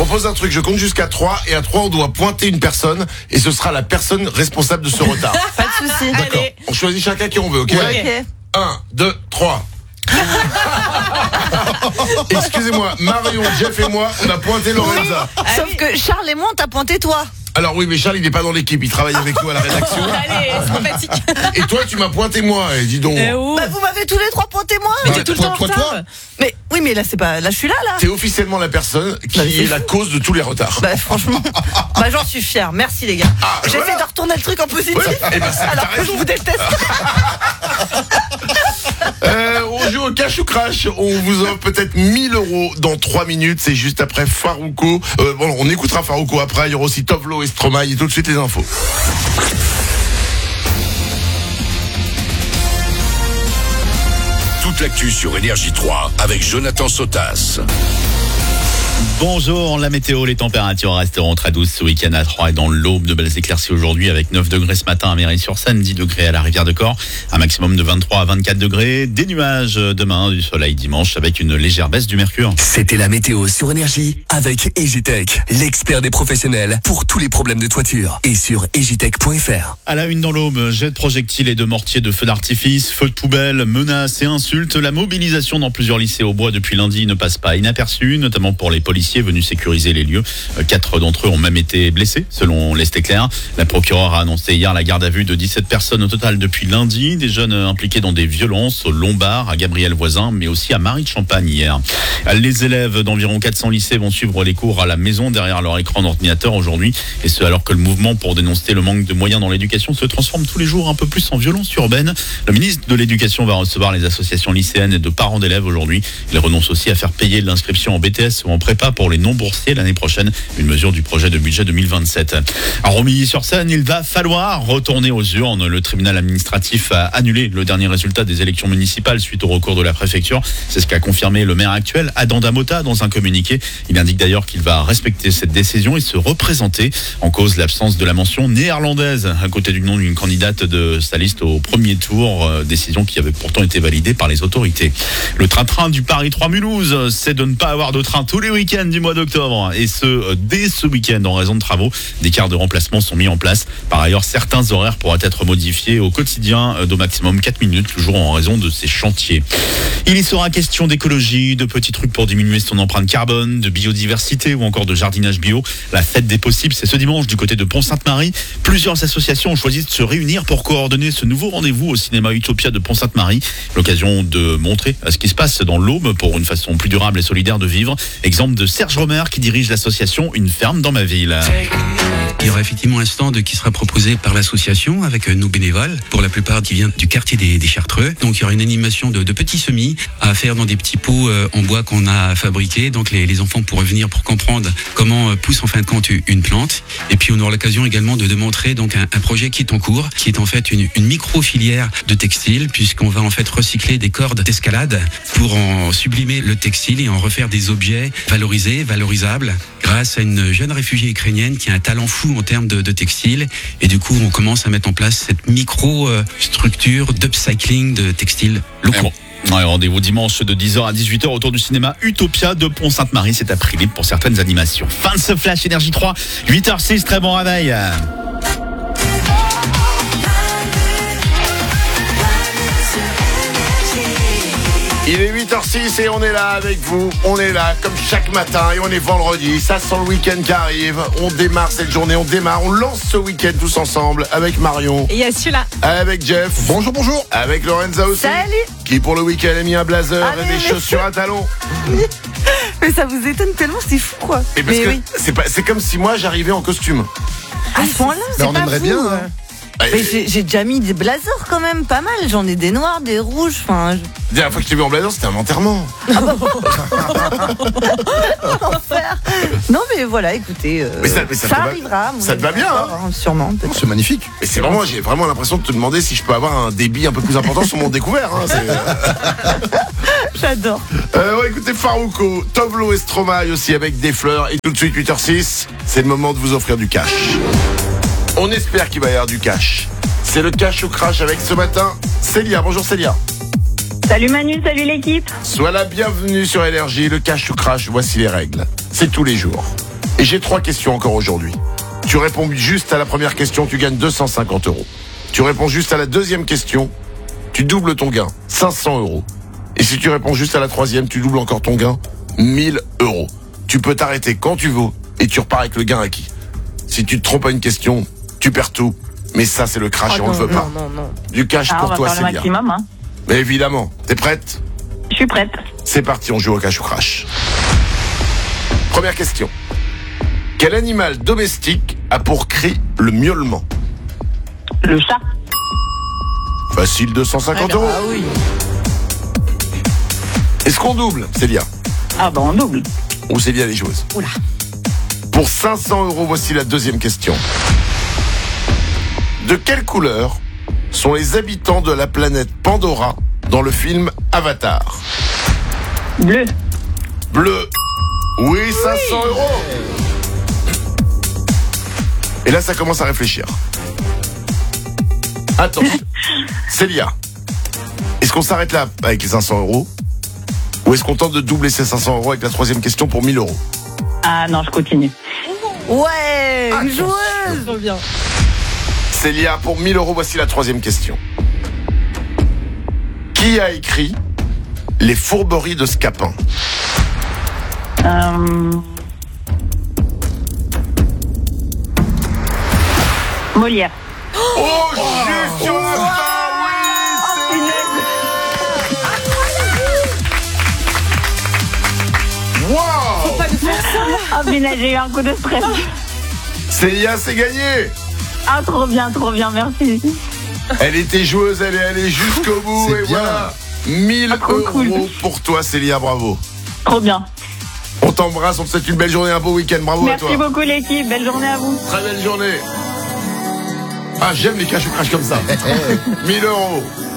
propose un truc, je compte jusqu'à 3 et à 3 on doit pointer une personne et ce sera la personne responsable de ce retard. Pas de soucis. D'accord. Allez. On choisit chacun qui on veut, ok? Ok. 1, 2, 3. Excusez-moi, Marion, Jeff et moi, on a pointé Lorenza. Sauf que Charles et moi, on t'a pointé toi. Alors oui, mais Charles, il n'est pas dans l'équipe, il travaille avec nous à la rédaction. Allez, sympathique. Et toi, tu m'as pointé moi, et dis donc. Bah, vous m'avez tous les trois pointé moi. Mais t'es tout le temps en retard. Mais oui, mais là c'est pas. Là je suis là. T'es officiellement la personne qui est la cause de tous les retards. Bah franchement, bah j'en suis fier. Merci les gars. J'essaie voilà. de retourner le truc en positif. Ouais, eh ben, t'as alors que je raison. vous déteste. On joue au cash ou crash. On vous offre peut-être 1000 € dans 3 minutes. C'est juste après Farouko. Bon, on écoutera Farouko après. Il y aura aussi Tovlo et Stromae et tout de suite les infos. Toute l'actu sur Énergie 3 avec Jonathan Sotas. Bonjour, la météo, les températures resteront très douces ce week-end à 3 et dans l'Aube, de belles éclaircies aujourd'hui avec 9 degrés ce matin à Méry-sur-Seine, 10 degrés à la Rivière-de-Corps, un maximum de 23 à 24 degrés, des nuages demain, du soleil dimanche avec une légère baisse du mercure. C'était la météo sur Énergie avec Egitech, l'expert des professionnels pour tous les problèmes de toiture et sur egitech.fr. À la une dans l'Aube, jet de projectiles et de mortiers de feux d'artifice, feux de poubelle, menaces et insultes. La mobilisation dans plusieurs lycées au Bois depuis lundi ne passe pas inaperçue, notamment pour les policiers venus sécuriser les lieux. 4 d'entre eux ont même été blessés, selon l'Est éclair. La procureure a annoncé hier la garde à vue de 17 personnes au total depuis lundi. Des jeunes impliqués dans des violences au Lombard, à Gabriel Voisin, mais aussi à Marie de Champagne hier. Les élèves d'environ 400 lycées vont suivre les cours à la maison derrière leur écran d'ordinateur aujourd'hui. Et ce alors que le mouvement pour dénoncer le manque de moyens dans l'éducation se transforme tous les jours un peu plus en violence urbaine. Le ministre de l'Éducation va recevoir les associations lycéennes et de parents d'élèves aujourd'hui. Il renonce aussi à faire payer l'inscription en BTS ou en prépa pour les non-boursiers l'année prochaine, une mesure du projet de budget 2027. À Romilly-sur-Seine, il va falloir retourner aux urnes. Le tribunal administratif a annulé le dernier résultat des élections municipales suite au recours de la préfecture. C'est ce qu'a confirmé le maire actuel, Adam Damota, dans un communiqué. Il indique d'ailleurs qu'il va respecter cette décision et se représenter. En cause, l'absence de la mention néerlandaise à côté du nom d'une candidate de sa liste au premier tour, décision qui avait pourtant été validée par les autorités. Le train-train du Paris 3 Mulhouse, c'est de ne pas avoir de train tous les week-ends du mois d'octobre, et ce dès ce week-end en raison de travaux. Des cars de remplacement sont mis en place. Par ailleurs, certains horaires pourraient être modifiés au quotidien d'au maximum 4 minutes, toujours en raison de ces chantiers. Il y sera question d'écologie, de petits trucs pour diminuer son empreinte carbone, de biodiversité ou encore de jardinage bio. La fête des possibles, c'est ce dimanche du côté de Pont-Sainte-Marie. Plusieurs associations ont choisi de se réunir pour coordonner ce nouveau rendez-vous au cinéma Utopia de Pont-Sainte-Marie. L'occasion de montrer ce qui se passe dans l'Aube pour une façon plus durable et solidaire de vivre. Exemple de Serge Romer qui dirige l'association Une ferme dans ma ville. Il y aura effectivement un stand qui sera proposé par l'association avec nos bénévoles, pour la plupart qui viennent du quartier des Chartreux. Donc il y aura une animation de petits semis à faire dans des petits pots en bois qu'on a fabriqués. Donc les enfants pourront venir pour comprendre comment pousse en fin de compte une plante. Et puis on aura l'occasion également de montrer donc un projet qui est en cours, qui est en fait une micro-filière de textile, puisqu'on va en fait recycler des cordes d'escalade pour en sublimer le textile et en refaire des objets valorisés, valorisables, grâce à une jeune réfugiée ukrainienne qui a un talent fou en termes de textile. Et du coup, on commence à mettre en place cette micro-structure d'upcycling de textiles locaux. Ouais, rendez-vous dimanche de 10h à 18h autour du cinéma Utopia de Pont-Sainte-Marie. C'est à prix libre pour certaines animations. Fin de ce Flash Énergie 3, 8h06, très bon réveil. Il est 8h06 et on est là avec vous. On est là comme chaque matin et on est vendredi. Ça sent le week-end qui arrive. On démarre cette journée, on lance ce week-end tous ensemble avec Marion. Et il y a celui-là. Avec Jeff. Bonjour. Avec Lorenza aussi. Salut. Qui pour le week-end a mis un blazer Allez, et des chaussures à talons. Mais ça vous étonne tellement, c'est fou quoi. Et parce mais que oui. c'est comme si moi j'arrivais en costume. À ce point-là, Mais c'est on pas aimerait vous, bien, hein. Mais j'ai déjà mis des blazers quand même, pas mal. J'en ai des noirs, des rouges. Enfin, La dernière fois que je t'ai vu en blazer, c'était un enterrement. Enfer. Non mais voilà, écoutez, Mais ça te va- arrivera. ça te va bien, hein. Sûrement. peut-être. C'est magnifique. Et c'est vraiment, j'ai vraiment l'impression de te demander si je peux avoir un débit un peu plus important sur mon découvert. Hein. J'adore. Ouais, écoutez, Farouko, Tovlo et Stromae aussi avec des fleurs. Et tout de suite, 8h06, c'est le moment de vous offrir du cash. On espère qu'il va y avoir du cash. C'est le cash ou crash avec ce matin Célia. Bonjour Célia. Salut Manu, salut l'équipe. Sois la bienvenue sur Énergie. Le cash ou crash, voici les règles. C'est tous les jours. Et j'ai 3 questions encore aujourd'hui. Tu réponds juste à la première question, tu gagnes 250 €. Tu réponds juste à la deuxième question, tu doubles ton gain, 500 €. Et si tu réponds juste à la troisième, tu doubles encore ton gain, 1000 €. Tu peux t'arrêter quand tu veux et tu repars avec le gain acquis. Si tu te trompes à une question, tu perds tout. Mais ça, c'est le crash et on le veut pas. Non. Du cash On pour va toi, faire le Célia. maximum. Hein. Mais évidemment, t'es prête ? Je suis prête. C'est parti, on joue au cash ou crash. Première question. Quel animal domestique a pour cri le miaulement ? Le chat. Facile, 250 €. Ah oui. Est-ce qu'on double, Célia ? Ah bah on double. Ou Célia les joueuses ? Oula. Pour 500 €, voici la deuxième question. De quelle couleur sont les habitants de la planète Pandora dans le film Avatar ? Bleu. Bleu. Oui, 500 €. Et là, ça commence à réfléchir. Attention. Célia, est-ce qu'on s'arrête là avec les 500 € ? Ou est-ce qu'on tente de doubler ces 500 € avec la troisième question pour 1000 €? Ah non, je continue. Ouais, une joueuse. Trop bien. Célia, pour 1000 €, voici la troisième question. Qui a écrit Les fourberies de Scapin ? Molière. Oh, juste sur la fin, oui, Célia. Wow. Pas de faire ça. Ah punaise, j'ai eu un coup de stress. Célia, c'est gagné. Ah trop bien, merci. Elle était joueuse, elle est allée jusqu'au bout. C'est Et bien. voilà, 1000 trop cool. € pour toi, Célia, bravo. Trop bien. On t'embrasse, on te souhaite une belle journée, un beau week-end, bravo Merci à toi. beaucoup l'équipe, belle journée à vous. Très belle journée. Ah, j'aime les cash ou crash comme ça. 1000 €.